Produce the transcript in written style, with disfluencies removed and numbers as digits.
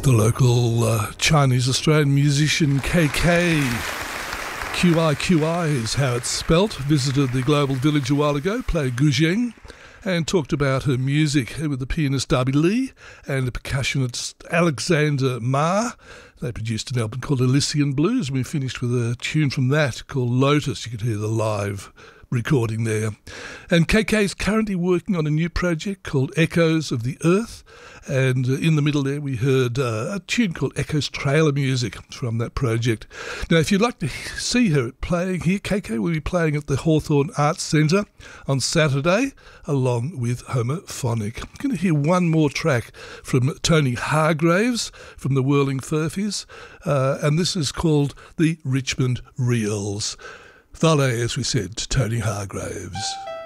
The local Chinese-Australian musician KK, QI is how it's spelt, visited the Global Village a while ago, played guzheng, and talked about her music with the pianist Darby Lee and the percussionist Alexander Ma. They produced an album called Elysian Blues, and we finished with a tune from that called Lotus. You could hear the live recording there. And KK is currently working on a new project called Echoes of the Earth, and in the middle there we heard a tune called Echoes Trailer Music from that project. Now, if you'd like to see her playing here, KK will be playing at the Hawthorne Arts Centre on Saturday, along with Homophonic. I'm going to hear one more track from Tony Hargraves from the Whirling Furfies, and this is called The Richmond Reels. Valet, as we said, to Tony Hargraves.